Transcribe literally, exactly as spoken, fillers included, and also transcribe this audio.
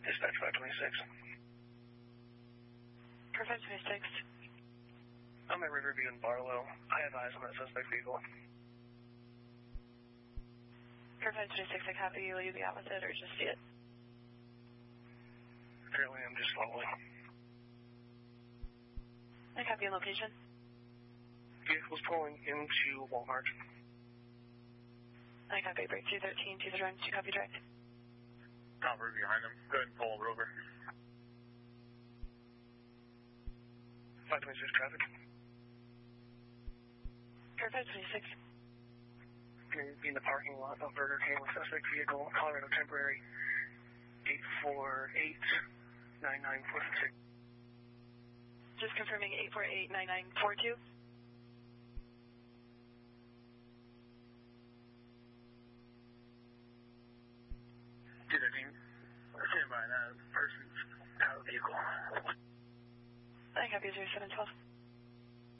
Dispatch five twenty-six. For five twenty-six. I'm at Riverview in Barlow. I have eyes on that suspect vehicle. For five twenty-six, I copy. Will you be out with it or just see it? Currently, I'm just following. I copy a location. Vehicle's pulling into Walmart. I copy. Break two thirteen to the run. Two copy direct. Copper behind him. Go ahead and pull over. five twenty-six traffic. For five twenty-six. Going to be in the parking lot of Burger King with suspect vehicle, Colorado temporary, eight four eight nine nine four six. Just confirming eight four eight nine nine four two. two thirteen. Stand by that person's out of the vehicle. I copy zero seven twelve.